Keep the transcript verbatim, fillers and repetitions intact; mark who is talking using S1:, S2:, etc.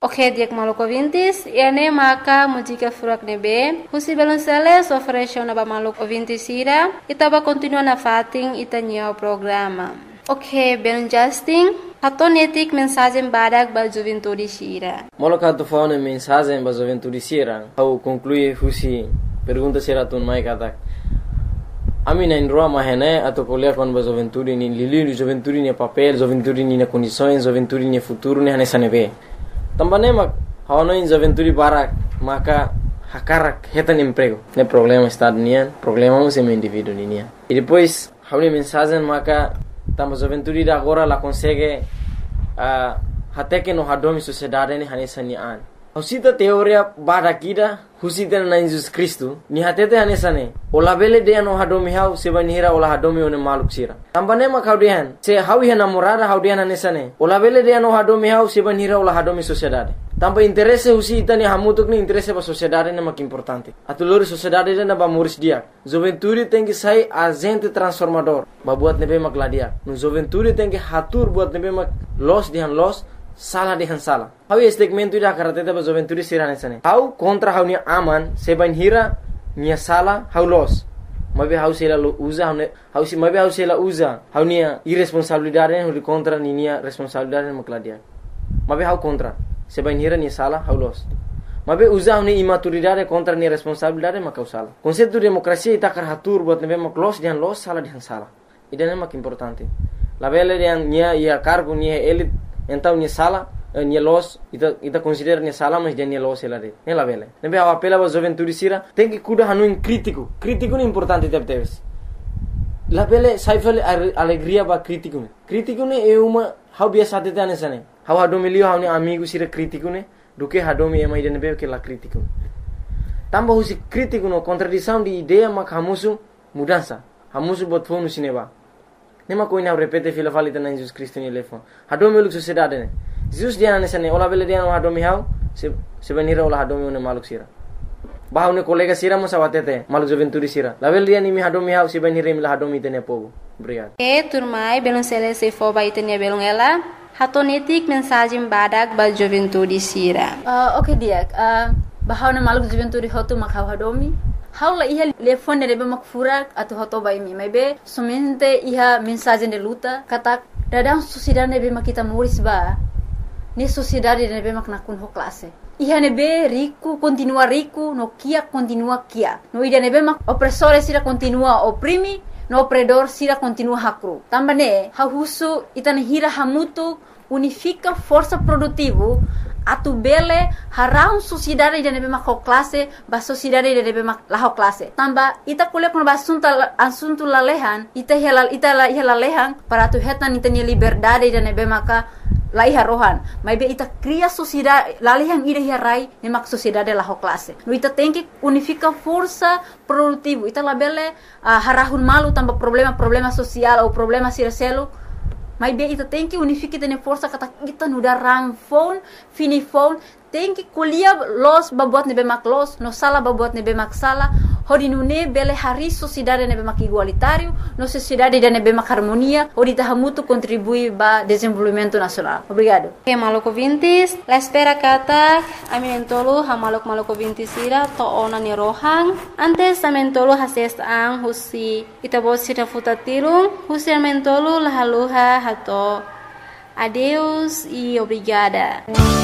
S1: Ok, diak maluco ouvintes, e ane maka música furak nebe, husi belonceles ofereceu na ba maluco ouvintes ira, itaba continua na fating itanya o programa. Ok, ben Justin, hatonetik mensagem badak ba juventude sira.
S2: Moloka tu faune mensagem ba juventude sira, au conclui husi pergunta sira tun mai katak. Ami na indroa mahene atau kuliah kon ba juventude ni lili juventude ni papel, juventude ni na condições, juventude ni futuro ni hanesane be. Também mak hawano in juventude barak maka hakarak hetan emprego. Ne problema estado nian, problema um sem indivíduo nian. E depois hawni mensagem maka tamba juventude da agora la consegue uh, até que no hadomi sociedade ni hanesa nian. Husita teoria barakida husita na Jesus Cristo ni hatete hanesane. Ola bele de no hadomi hau sebanira ola hadomi one maluk sira. Tambane mak haudian se hawi hana morada haudian hanesane. Ola bele de no hadomi hau sebanira ola hadomi sociedade. Tamba interesse husita ni hamutuk ni interesse ba sociedade ne mak importante. Atulori sociedade na ba muris dia. Juventude tem que sai agente transformador. Ba buat nebe mak ladia. No juventude tem que hatur buat nebe mak los dihan los salah dihan salah. Hau segmento ida karateta ba juventude sirane sane. Hau kontra hau ni aman seban hira nia salah hau los. Mabe hau sela usa hau hau si mabe hau sela usa hau nia irresponsabilidade hau contra ni nia responsabilidade makladia. Mabe hau kontra seban hira nia salah hau los. Mabe usa hau ni imaturidade contra nia responsabilidade makau salah. Konsepto demokrasia ita karatur buat nebe mak los dihan los salah dihan salah. Idane mak importante. La bele dihan nia ia cargo nia elit então nia sala nia los ita ita considera nia sala mas dia nia los ela de ela vele nebe a apela ba juventude sira tem que cuidar hanu in crítico crítico é importante deve ter la vele sai vele alegria ba crítico crítico ne é uma how biasa de tane sane how hadomilio how ni amigo sira crítico ne do que hadomi é mais de nebe que la crítico tamba husi crítico no contradição de ideia mak hamusu mudança hamusu bot fonu sineba. Nema ko ina repete fila falita na Jesus Cristo ni telefon. Hadomi uluk sociedade ne. Jesus dia na sane ola bele dia no hadomi hau se se venira ola hadomi one maluk sira. Bahau ne kolega sira mo sawatete maluk juventude sira. La bele dia ni mi hadomi hau se venira mi la hadomi tene povo. Obrigado.
S1: E turmai belum sele se fo ba itenia belum ela. Hatonetik mensagem badak ba juventude sira.
S3: Uh, okay dia. Uh, bahau ne maluk juventude hotu makau hadomi. Haula iha telefone de mak furak atau hoto bai mi maybe somente iha mensagem de luta kata dadang sociedade be mak kita muris ba ni sociedade de be mak nakun ho classe iha ne be rico continua rico no kia continua kia no ida ne be mak opressore sira continua oprimi no opredor sira continua hakru tambane ha husu itane hira hamutu unifica força produtivo atu bele harau sociedade de nebe mak classe ba sociedade de nebe mak la classe tamba ita kuliah kun ba assunto assunto la lehan ita hela ita la hela lehan para tu hetan ita ni liberdade de nebe maka la iha rohan maybe ita cria sociedade la lehan ida hirai ne mak sociedade la classe no ita tem que unifica força produtivo ita la bele uh, harahun malu tamba problema problema social ou problema siraselo. Mas bem, ita tem que unificar tene força kata kita nuda rang phone, fini phone, tem que kuliah los babuat nebe mak los, no sala babuat nebe mak sala, hodi nune bele hari sociedade nebe mak igualitário, no sociedade de nebe mak harmonia, hodi tahamutu contribui ba desenvolvimento nacional. Obrigado.
S1: Ok, maluco ouvintes, la espera kata amentolo ha maluk maluk ouvintes ira to ona ni rohang, antes amentolo hases ang husi ita bosira futatirung, husi amentolo lahaluha hato. Adeus e obrigada.